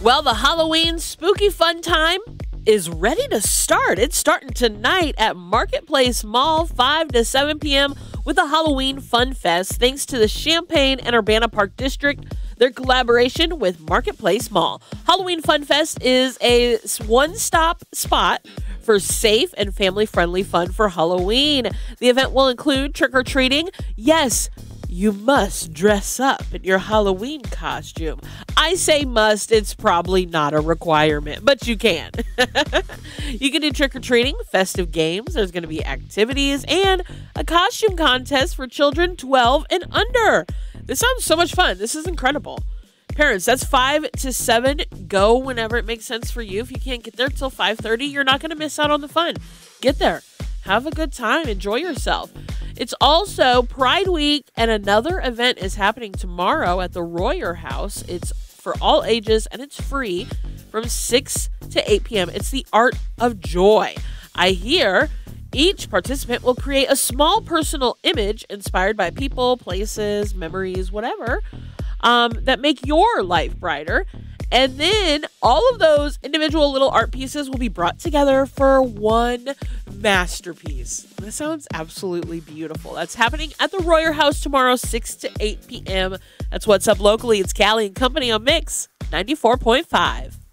Well, the Halloween spooky fun time is ready to start. It's starting tonight at Marketplace Mall, 5 to 7 p.m. with a Halloween Fun Fest, thanks to the Champaign and Urbana Park District, their collaboration with Marketplace Mall. Halloween Fun Fest is a one-stop spot for safe and family-friendly fun for Halloween. The event will include trick-or-treating. Yes, you must dress up in your Halloween costume. I say must, it's probably not a requirement, but you can. You can do trick-or-treating, festive games, there's going to be activities, and a costume contest for children 12 and under. This sounds so much fun. This is incredible. Parents, that's 5 to 7. Go whenever it makes sense for you. If you can't get there till 5:30, you're not going to miss out on the fun. Get there. Have a good time. Enjoy yourself. It's also Pride Week, and another event is happening tomorrow at the Royer House. It's for all ages, and it's free from 6 to 8 p.m. It's the Art of Joy. I hear each participant will create a small personal image inspired by people, places, memories, whatever, that make your life brighter. And then all of those individual little art pieces will be brought together for one masterpiece. That sounds absolutely beautiful. That's happening at the Royer House tomorrow, 6 to 8 p.m. That's What's Up Locally. It's Callie and Company on Mix 94.5.